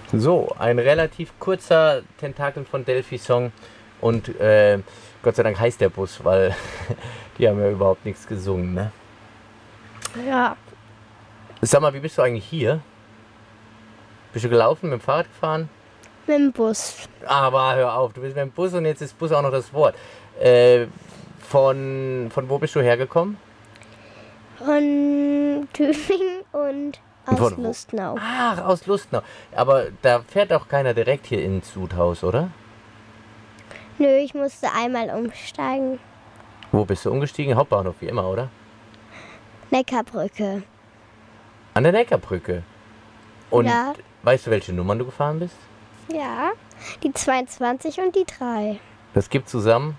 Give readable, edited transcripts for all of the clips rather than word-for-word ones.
So, ein relativ kurzer Tentakel von Delphi-Song und Gott sei Dank heißt der Bus, weil die haben ja überhaupt nichts gesungen, ne? Ja. Sag mal, wie bist du eigentlich hier? Bist du gelaufen, mit dem Fahrrad gefahren? Mit dem Bus. Aber hör auf, du bist mit dem Bus und jetzt ist Bus auch noch das Wort. Von wo bist du hergekommen? Von Tübingen und aus Von wo? Lustenau. Ach, aus Lustenau. Aber da fährt auch keiner direkt hier ins Sudhaus, oder? Nö, ich musste einmal umsteigen. Wo bist du umgestiegen? Hauptbahnhof, wie immer, oder? Neckarbrücke. An der Neckarbrücke. Und Ja. weißt du, welche Nummern du gefahren bist? Ja, die 22 und die 3. Das gibt zusammen,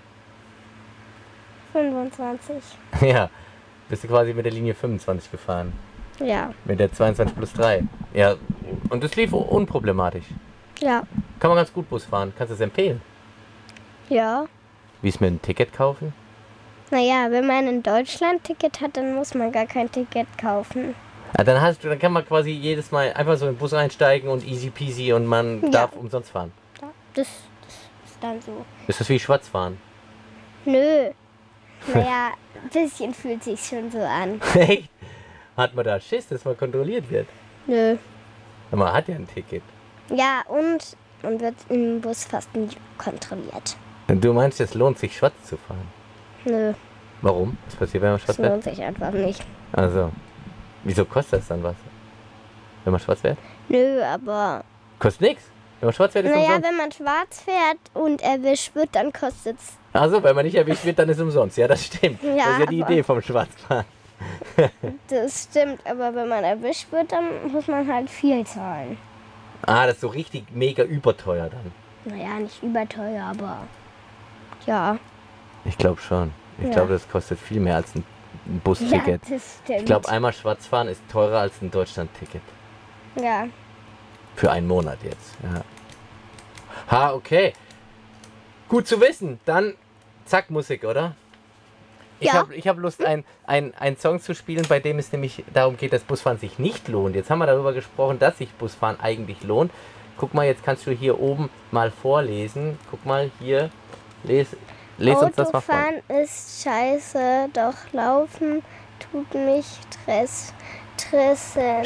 25. ja, bist du quasi mit der Linie 25 gefahren. Ja. Mit der 22 plus 3. Ja, und das lief unproblematisch. Ja. Kann man ganz gut Bus fahren. Kannst du es empfehlen? Ja. Wie ist mit ein Ticket kaufen? Naja, wenn man ein Deutschland-Ticket hat, dann muss man gar kein Ticket kaufen. Ja, dann kann man quasi jedes Mal einfach so in den Bus einsteigen und easy peasy und man Ja. darf umsonst fahren. Ja, das ist dann so. Ist das wie Schwarzfahren? Nö. Naja, ein bisschen fühlt sich schon so an. Echt? Hat man da Schiss, dass man kontrolliert wird? Nö. Aber man hat ja ein Ticket. Ja, und man wird im Bus fast nie kontrolliert. Und du meinst, es lohnt sich, schwarz zu fahren? Nö, Warum? Was passiert, wenn man schwarz das fährt? lohnt sich einfach nicht. Also, wieso kostet das dann was? Wenn man schwarz fährt? Nö, aber Kostet nichts. Wenn man schwarz fährt, ist naja, umsonst. wenn man schwarz fährt und erwischt wird, dann kostet's. Also, wenn man nicht erwischt wird, dann ist umsonst. Ja, das stimmt. Ja, das ist ja die aber- Idee vom Schwarzfahren. Das stimmt, aber wenn man erwischt wird, dann muss man halt viel zahlen. Ah, das ist so richtig mega überteuer dann. Naja, nicht überteuer, aber ja. Ich glaube schon. Ich Ja. glaube, das kostet viel mehr als ein Ja, Busticket. das stimmt. Ich glaube, einmal schwarz fahren ist teurer als ein Deutschland-Ticket. Ja. Für einen Monat jetzt. Ja. Ha, okay. Gut zu wissen. Dann zack, Musik, oder? Ja. Ich hab Lust, einen Song zu spielen, bei dem es nämlich darum geht, dass Busfahren sich nicht lohnt. Jetzt haben wir darüber gesprochen, dass sich Busfahren eigentlich lohnt. Guck mal, jetzt kannst du hier oben mal vorlesen. Guck mal hier. Les uns das mal vor. Autofahren ist scheiße, doch laufen tut mich stressen.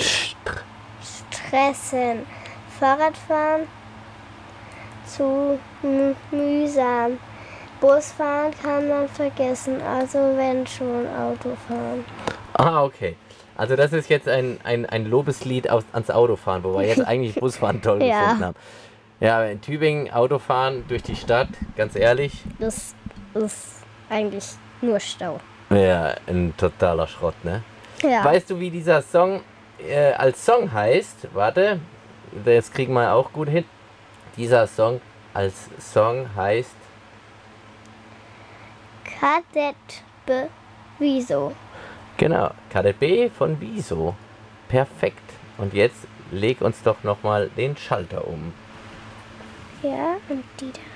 Fahrradfahren zu mühsam. Busfahren kann man vergessen, also wenn schon Autofahren. Ah, okay. Also das ist jetzt ein Lobeslied ans Autofahren, wo wir jetzt eigentlich Busfahren toll Ja. gefunden haben. Ja, in Tübingen Autofahren durch die Stadt, ganz ehrlich, Das ist eigentlich nur Stau. ja, ein totaler Schrott, ne? Ja. Weißt du, wie dieser Song als Song heißt? Warte, das kriegen wir auch gut hin. Dieser Song als Song heißt... Kadett Wieso? Genau, KDB von Wieso. Perfekt. Und jetzt leg uns doch nochmal den Schalter um. Ja, und die da.